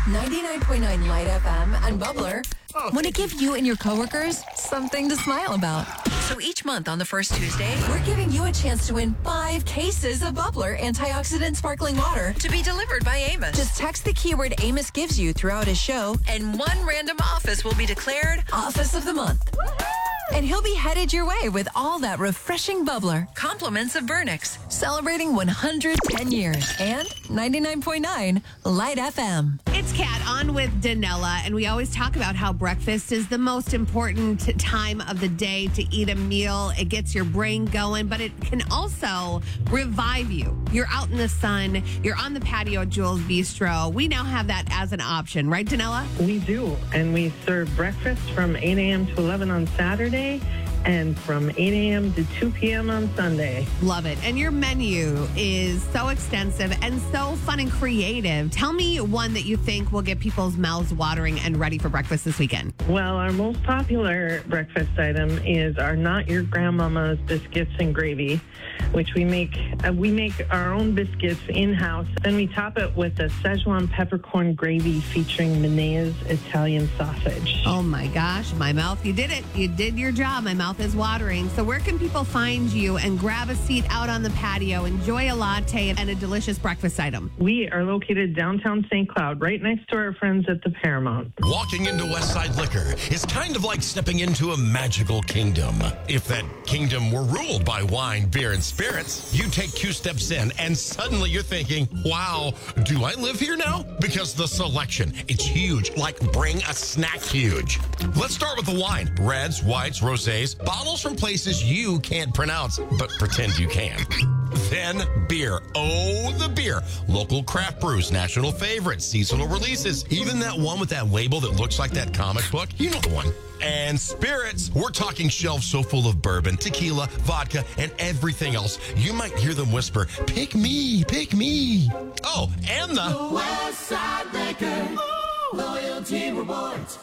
99.9 Light FM and Bubbler want to give you and your coworkers something to smile about. So each month on the first Tuesday, we're giving you a chance to win 5 cases of Bubbler antioxidant sparkling water to be delivered by Amos. Just text the keyword Amos gives you throughout his show, and one random office will be declared Office of the Month. And he'll be headed your way with all that refreshing bubbler. Compliments of Burnix, celebrating 110 years. And 99.9 Light FM. It's Kat on with Danella, and we always talk about how breakfast is the most important time of the day to eat a meal. It gets your brain going, but it can also revive you. You're out in the sun, you're on the patio at Jules Bistro. We now have that as an option, right, Danella? We do, and we serve breakfast from 8 a.m. to 11 on Saturday and from 8 a.m. to 2 p.m. on Sunday. Love it. And your menu is so extensive and so fun and creative. Tell me one that you think will get people's mouths watering and ready for breakfast this weekend. Well, our most popular breakfast item is our Not Your Grandmama's biscuits and gravy, which we make our own biscuits in-house. Then we top it with a Szechuan peppercorn gravy featuring Menea's Italian sausage. Oh my gosh, my mouth, you did it. You did your job. My mouth is watering. So where can people find you and grab a seat out on the patio, enjoy a latte and a delicious breakfast item? We are located downtown St. Cloud, right next to our friends at the Paramount. Walking into Westside Liquor is kind of like stepping into a magical kingdom. If that kingdom were ruled by wine, beer, and spirits, you take 2 steps in and suddenly you're thinking, wow, do I live here now? Because the selection, it's huge, like bring a snack huge. Let's start with the wine. Reds, whites, rosés, bottles from places you can't pronounce, but pretend you can. Then beer. Oh, the beer. Local craft brews, national favorites, seasonal releases, even that one with that label that looks like that comic book. You know the one. And spirits. We're talking shelves so full of bourbon, tequila, vodka, and everything else. You might hear them whisper, pick me, pick me. Oh, and the Westside Liquor Loyalty Rewards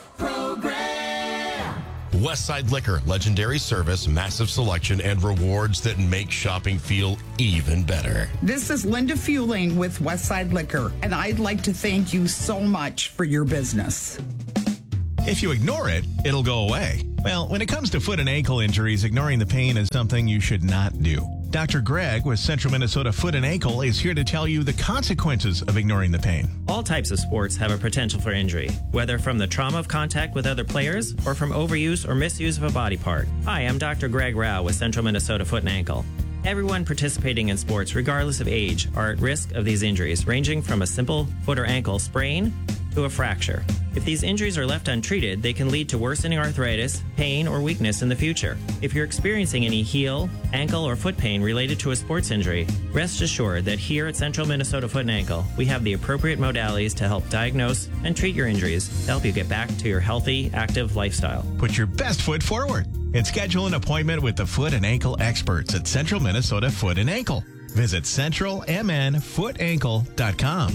Program. Westside Liquor, legendary service, massive selection, and rewards that make shopping feel even better. This is Linda Fueling with Westside Liquor, and I'd like to thank you so much for your business. If you ignore it, it'll go away. Well, when it comes to foot and ankle injuries, ignoring the pain is something you should not do. Dr. Greg with Central Minnesota Foot and Ankle is here to tell you the consequences of ignoring the pain. All types of sports have a potential for injury, whether from the trauma of contact with other players or from overuse or misuse of a body part. Hi, I'm Dr. Greg Rao with Central Minnesota Foot and Ankle. Everyone participating in sports, regardless of age, are at risk of these injuries, ranging from a simple foot or ankle sprain to a fracture. If these injuries are left untreated, they can lead to worsening arthritis, pain, or weakness in the future. If you're experiencing any heel, ankle, or foot pain related to a sports injury, rest assured that here at Central Minnesota Foot and Ankle, we have the appropriate modalities to help diagnose and treat your injuries to help you get back to your healthy, active lifestyle. Put your best foot forward and schedule an appointment with the foot and ankle experts at Central Minnesota Foot and Ankle. Visit centralmnfootankle.com.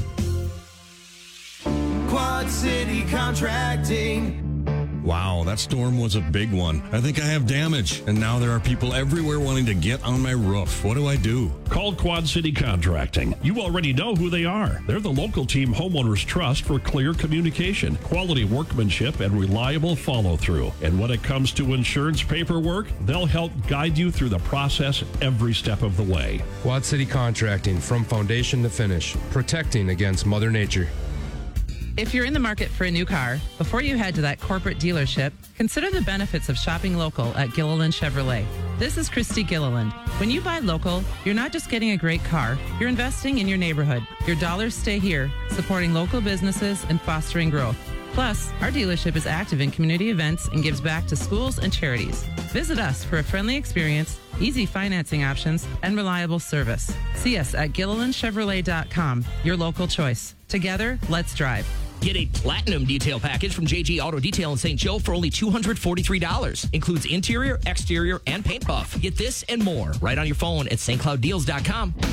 Quad City Contracting. Wow, that storm was a big one. I think I have damage, and now there are people everywhere wanting to get on my roof. What do I do? Call Quad City Contracting. You already know who they are. They're the local team homeowners trust for clear communication, quality workmanship, and reliable follow-through. And when it comes to insurance paperwork, they'll help guide you through the process every step of the way. Quad City Contracting, from foundation to finish, protecting against Mother Nature. If you're in the market for a new car, before you head to that corporate dealership, consider the benefits of shopping local at Gilliland Chevrolet. This is Christy Gilliland. When you buy local, you're not just getting a great car, you're investing in your neighborhood. Your dollars stay here, supporting local businesses and fostering growth. Plus, our dealership is active in community events and gives back to schools and charities. Visit us for a friendly experience, easy financing options, and reliable service. See us at GillilandChevrolet.com, your local choice. Together, let's drive. Get a platinum detail package from JG Auto Detail in St. Joe for only $243. Includes interior, exterior, and paint buff. Get this and more right on your phone at stclouddeals.com.